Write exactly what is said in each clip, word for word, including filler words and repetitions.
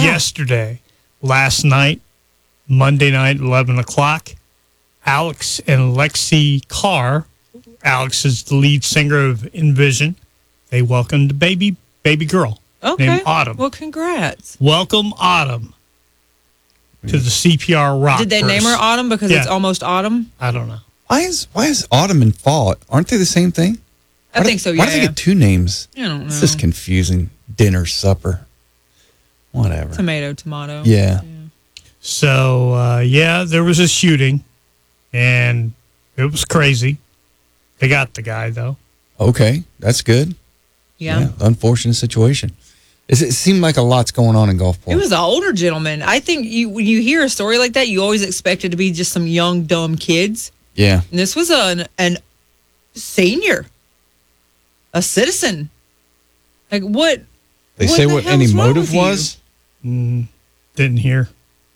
yesterday, last night, Monday night, eleven o'clock, Alex and Lexi Carr, Alex is the lead singer of Envision, they welcomed a baby, baby girl Okay. named Autumn. Well, congrats. Welcome Autumn to the C P R Rock. Did they name her Autumn because Yeah. it's almost autumn? I don't know. Why is why is autumn and fall? Aren't they the same thing? I Why think do, so, Why do yeah. they get two names? I don't know. It's just confusing. Dinner, supper, whatever. Tomato, tomato. Yeah. So, uh, yeah, there was a shooting, and it was crazy. They got the guy, though. Okay, that's good. Yeah. Unfortunate situation. Is it, it seemed like a lot's going on in Gulfport. It was an older gentleman. I think you when you hear a story like that, you always expect it to be just some young, dumb kids. Yeah. And this was an an senior, a citizen. Like what? They what say the what hell any is wrong motive with you? was? Mm, didn't hear.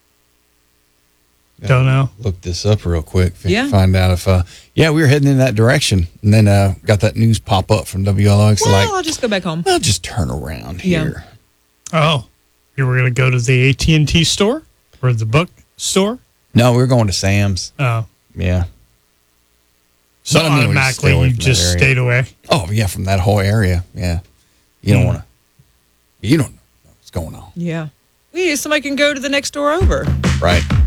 Don't know. Look this up real quick. F- Yeah. Find out if, uh, yeah, we were heading in that direction. And then uh, got that news pop up from W L X. Well, like, I'll just go back home. well, just turn around Yeah. here. Oh, you were going to go to the A T and T store or the book store? No, we were going to Sam's. Oh, Yeah. so But I mean, we just stay automatically away you from that just area. stayed away. Oh, yeah, from that whole area. Yeah. You don't Hmm. want to, you don't know what's going on. Yeah. Yeah, somebody can go to the next door over. Right.